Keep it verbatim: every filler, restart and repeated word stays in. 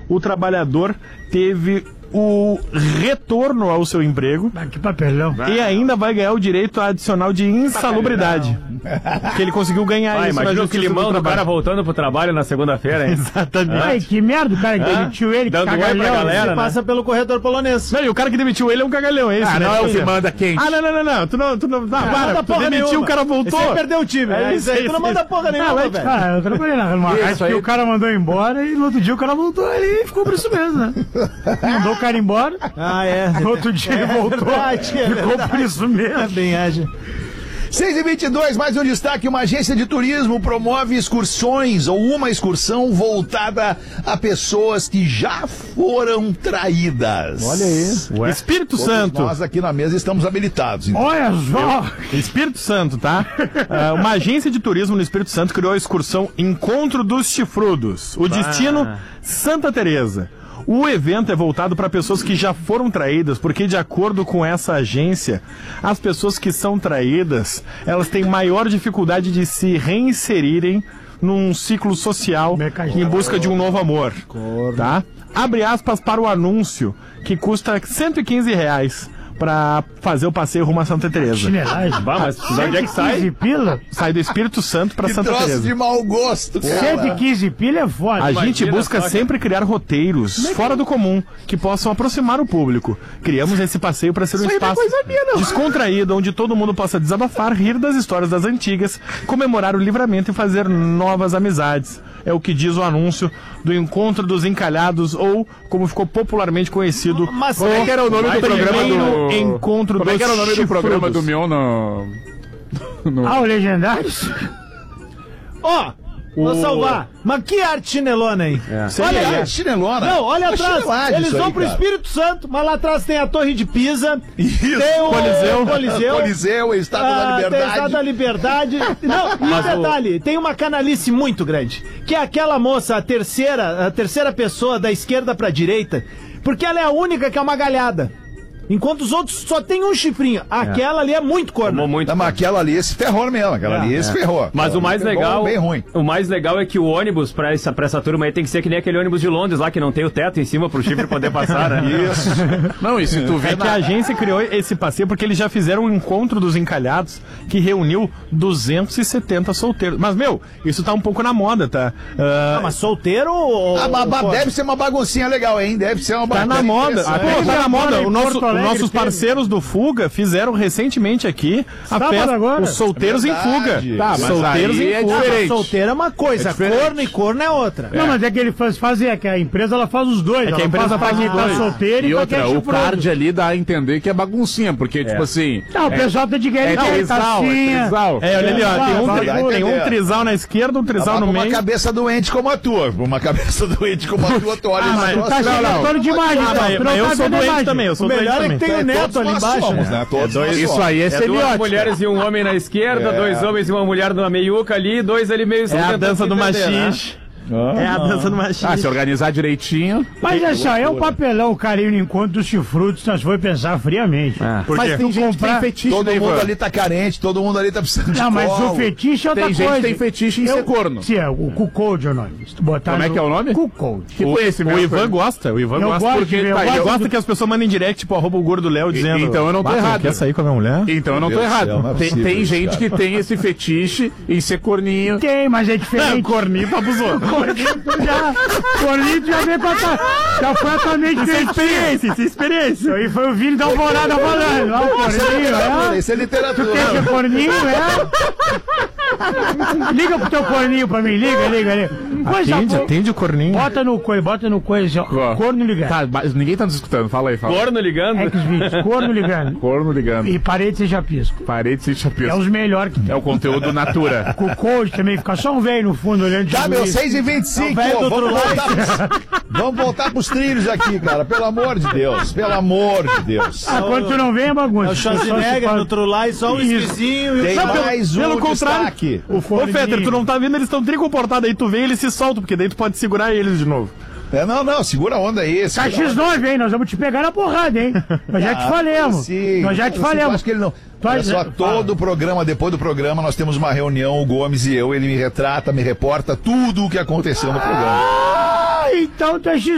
o trabalhador teve o retorno ao seu emprego. Ah, que papelão. E ainda vai ganhar o direito adicional de insalubridade. Que ele conseguiu ganhar ah, isso. Imagina o climão do cara voltando pro trabalho na segunda-feira, hein? Exatamente. Ai, que merda, o cara que demitiu ele, que Dando oi pra cagalhão. galera, Ele né? passa pelo corredor polonês. Não, e o cara que demitiu ele é um cagalhão, é esse, Ah, né? não é o que Filha? manda quente. Ah, não, não, não, não. Tu não, tu não, não, para, tu demitiu, o cara voltou. Você perdeu o time, É né? isso Isso aí, aí, tu não isso manda aí. porra nenhuma, Não, velho. cara, eu trabalhei na numa Isso rádio aí. que o cara mandou embora e no outro dia o cara voltou ali e ficou por isso mesmo, né? Mandou o cara embora, Ah, é. no outro dia ele voltou, verdade, é ficou verdade. por isso mesmo. É bem age. seis e vinte e dois, mais um destaque. Uma agência de turismo promove excursões ou uma excursão voltada a pessoas que já foram traídas. Olha aí. Espírito Todos Santo. nós aqui na mesa estamos habilitados. Então. Olha só! Espírito Santo, tá? Ah, uma agência de turismo no Espírito Santo criou a excursão Encontro dos Chifrudos. O destino, Santa Teresa. O evento é voltado para pessoas que já foram traídas, porque de acordo com essa agência, as pessoas que são traídas, elas têm maior dificuldade de se reinserirem num ciclo social em busca de um novo amor, tá? Abre aspas para o anúncio, que custa cento e quinze reais para fazer o passeio rumo a Santa Teresa. Chinelagem. Bah, mas de onde é que sai? cento e quinze pila? Sai do Espírito Santo para Que Santa troço Teresa. de mau gosto, cara. cento e quinze pila é foda. A gente Imagina busca só, cara. sempre criar roteiros fora do comum que possam aproximar o público. Criamos esse passeio para ser um espaço descontraído, onde todo mundo possa desabafar, rir das histórias das antigas, comemorar o livramento e fazer novas amizades. É o que diz o anúncio do Encontro dos Encalhados, ou como ficou popularmente conhecido, Mas Como é que era o nome do programa primeiro do... Encontro Como é dos que era o nome do programa Chifrudos. do Mion no... no... Ah, o Legendários? Ó, vou salvar. Mas que arte chinelona, hein? Olha aí, chinelona. Não, olha Uma atrás. chinelagem Eles isso vão aí, pro cara. Espírito Santo, mas lá atrás tem a Torre de Pisa. Isso. Tem o Coliseu. Coliseu. Coliseu, Estátua Ah, da tem a Liberdade. Estátua da Liberdade. Não, e um detalhe, tem uma canalice muito grande, que é aquela moça, a terceira, a terceira pessoa da esquerda pra direita, porque ela é a única que é uma galhada. Enquanto os outros só tem um chifrinho. Aquela ali é muito corno. Tomou muito. Não, mas aquela ali se ferrou mesmo. Aquela É, ali se ferrou. Mas o mais Bom, legal, Bem ruim. o mais legal é que o ônibus pra essa, pra essa turma aí tem que ser que nem aquele ônibus de Londres lá, que não tem o teto em cima pro chifre poder passar, né? Isso. Não, e se tu vê É que a agência criou esse passeio porque eles já fizeram um Encontro dos Encalhados que reuniu duzentos e setenta solteiros. Mas, meu, isso tá um pouco na moda, tá? Ah, Ah, mas solteiro ou... Ah, mas- mas ou- deve ser uma baguncinha legal, hein? Deve ser uma Tá baguncinha na moda. interessante. Pô, tá na moda. em O nosso- Porto Alegre nossos teve. parceiros do Fuga fizeram recentemente aqui a Sábado festa agora. Os Solteiros em Verdade. Fuga. Tá, mas Solteiros aí em é Fuga. diferente. Solteiro é uma coisa, É diferente. corno e corno é outra. Não, mas é que ele faz fazer, que a empresa ela faz os dois. É que a ela empresa faz pra faz quem os tá dois. solteiro e, E pra quem é outra, o chifrudo. card ali dá a entender que é baguncinha, porque, tipo assim... Não, o pessoal tá de guerra, É tá trisal, é trisal. É, olha ali, ó. Tem um, Vai, tri- vai tem um entender. trisal na esquerda, um trisal Mas no pra uma meio. cabeça doente como a tua. Pra uma cabeça doente como a tua, tu olha Ah, esse mas troço, Tá não, chegando não. todo de imagem, Ah, então. mas, Tu não mas eu tá sou vendo doente imagem. também, eu sou O doente melhor é também. que tem o É, neto todos ali nós embaixo, somos, né? né? Todos nós Isso somos. aí é É duas semiótica. mulheres e um homem na esquerda, É. dois homens e uma mulher numa meiuca ali, dois ali meio... É a dança do machixe. machixe. É a dança do machixe. Ah, se organizar direitinho... Mas é só, é um papelão, cara, ir no encontro dos chifrudos, nós foi pensar friamente. Por Mas quê? tem gente que comprar- tem fetiche, Todo né, mundo Ivan? ali tá carente, todo mundo ali tá precisando de Não, mas colo. o fetiche é outra Tem gente coisa. que tem fetiche em ser corno. Sim, é o Cuckold é o nome. Se tu botar Como é no- que é o nome? Cuckold. Que O, conhecimento. o Ivan gosta, o Ivan Eu gosta gosto porque de ver, eu tá, ele gosto gosta do- que as pessoas mandem direct, tipo, arroba o gordo Léo dizendo. então eu não tô "Bah, tu errado." Quer sair com a minha mulher? Então eu não tô Meu Deus do errado. céu, não é tem possível tem isso, gente cara. que tem esse fetiche em ser corninho. Tem, mas é diferente. Corninho, tu abusou. Corninho tu já, Corninho tu já veio pra cá. Já foi a tua mente Isso é feitiço. experiência, isso é experiência. Isso aí foi o Vini da Alvorada falando. Lá o Corninho, é? Isso é Tu literatura. quer ser corninho, é? Liga pro teu corninho pra mim, liga, liga, liga. Coisa Atende, boa. atende o corninho. Bota no coisa, bota no coisa, ó. Ó. Corno ligando. Tá, mas ninguém tá nos escutando. Fala aí, fala. Corno ligando. X-Vídeos, corno ligando. Corno ligando. E parede sem chapisco. Parede sem É chapisco. os melhores que tem. É o conteúdo natura. Com o coach também, fica só um velho no fundo olhando. Tá, tudo meu, isso. seis e vinte e cinco. velho do outro Vamos voltar, pros- vamos voltar pros trilhos aqui, cara. Pelo amor de Deus. Pelo amor de Deus. Ah, quando tu não vem é bagunça. É o Schwarzenegger no Trulai, só o esquisinho e o... Tem Não, pelo- mais um pelo contrário. destaque. O Ô, forninho. Fetter, tu não tá vendo, eles estão tricomportados aí, tu vê e eles se soltam, porque daí tu pode segurar eles de novo. É, não, não, segura a onda aí. Tá segura a X onda. nove, hein? Nós vamos te pegar na porrada, hein? Nós já te Ah, falemos. sim. Nós já te Eu falemos. acho que ele não. Tu Olha acha- só, Fala. todo o programa, depois do programa, nós temos uma reunião, o Gomes e eu, ele me retrata, me reporta tudo o que aconteceu no programa. Ah, então tu é X